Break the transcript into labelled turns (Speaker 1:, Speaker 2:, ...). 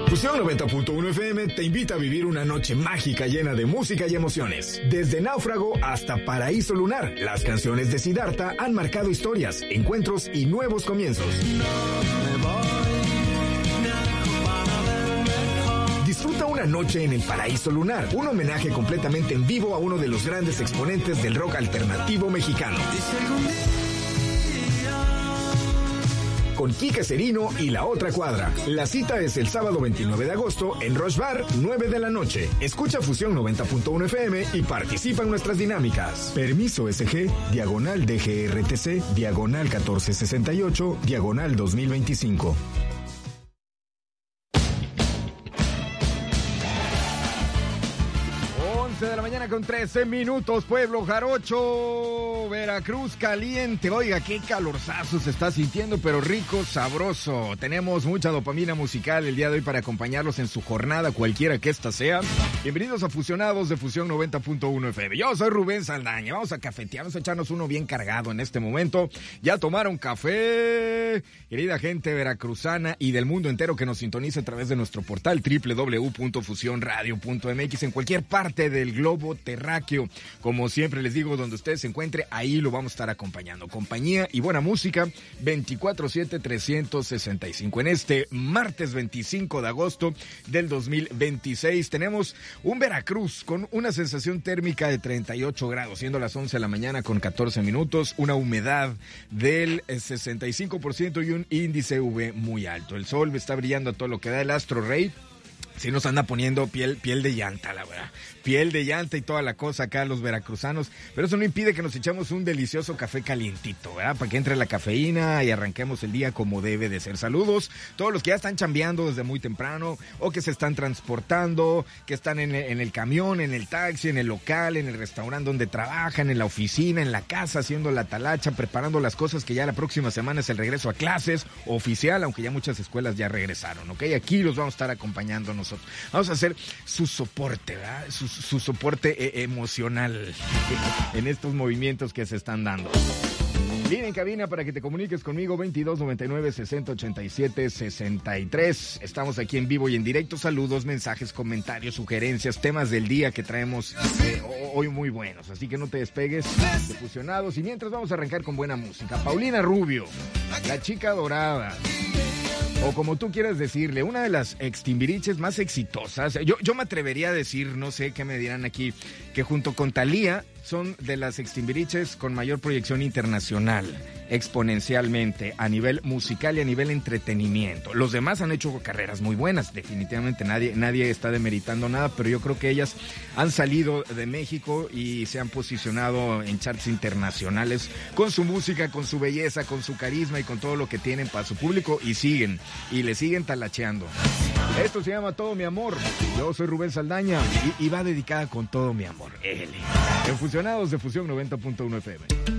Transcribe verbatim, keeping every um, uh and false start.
Speaker 1: Fusión noventa punto uno F M te invita a vivir una noche mágica llena de música y emociones. Desde Náufrago hasta Paraíso Lunar, las canciones de Siddhartha han marcado historias, encuentros y nuevos comienzos. Disfruta una noche en el Paraíso Lunar, un homenaje completamente en vivo a uno de los grandes exponentes del rock alternativo mexicano. Con Kike Serino y La Otra Cuadra. La cita es el sábado veintinueve de agosto en Rush Bar, nueve de la noche. Escucha Fusión noventa punto uno F M y participa en nuestras dinámicas. Permiso S G, diagonal D G R T C, diagonal catorce sesenta y ocho, diagonal dos mil veinticinco.
Speaker 2: de la mañana con trece minutos, Pueblo Jarocho, Veracruz caliente. Oiga, qué calorzazo se está sintiendo, pero rico, sabroso. Tenemos mucha dopamina musical el día de hoy para acompañarlos en su jornada, cualquiera que esta sea. Bienvenidos a Fusionados de Fusión noventa punto uno F M. Yo soy Rubén Saldaña. Vamos a cafetear, vamos a echarnos uno bien cargado en este momento. Ya tomaron café, querida gente veracruzana y del mundo entero que nos sintoniza a través de nuestro portal doble u doble u doble u punto fusión radio punto m x en cualquier parte del globo terráqueo. Como siempre les digo, donde usted se encuentre, ahí lo vamos a estar acompañando. Compañía y buena música, veinticuatro siete trescientos sesenta y cinco. En este martes veinticinco de agosto del dos mil veintiséis tenemos un Veracruz con una sensación térmica de treinta y ocho grados, siendo las once de la mañana con catorce minutos, una humedad del sesenta y cinco por ciento y un índice U V muy alto. El sol está brillando a todo lo que da. El astro rey sí nos anda poniendo piel, piel de llanta, la verdad. Piel de llanta y toda la cosa acá los veracruzanos. Pero eso no impide que nos echamos un delicioso café calientito, ¿verdad? Para que entre la cafeína y arranquemos el día como debe de ser. Saludos todos los que ya están chambeando desde muy temprano o que se están transportando, que están en el, en el camión, en el taxi, en el local, en el restaurante donde trabajan, en la oficina, en la casa, haciendo la talacha, preparando las cosas que ya la próxima semana es el regreso a clases oficial, aunque ya muchas escuelas ya regresaron, ¿ok? Aquí los vamos a estar acompañando nosotros. Vamos a hacer su soporte, ¿verdad? Su, su soporte eh, emocional en estos movimientos que se están dando. Línea en cabina para que te comuniques conmigo, veintidós noventa y nueve sesenta ochenta y siete sesenta y tres. Estamos aquí en vivo y en directo. Saludos, mensajes, comentarios, sugerencias, temas del día que traemos eh, hoy muy buenos. Así que no te despegues de Fusionados. Y mientras vamos a arrancar con buena música. Paulina Rubio, la chica dorada. O como tú quieras decirle, una de las extimbiriches más exitosas. Yo, yo me atrevería a decir, no sé qué me dirán aquí, que junto con Thalía son de las extimbiriches con mayor proyección internacional, exponencialmente, a nivel musical y a nivel entretenimiento. Los demás han hecho carreras muy buenas, definitivamente nadie, nadie está demeritando nada, pero yo creo que ellas han salido de México y se han posicionado en charts internacionales con su música, con su belleza, con su carisma y con todo lo que tienen para su público y siguen, y le siguen talacheando. Esto se llama Todo Mi Amor. Yo soy Rubén Saldaña y, y va dedicada con todo mi amor. L. En Fusionados de Fusión noventa punto uno F M.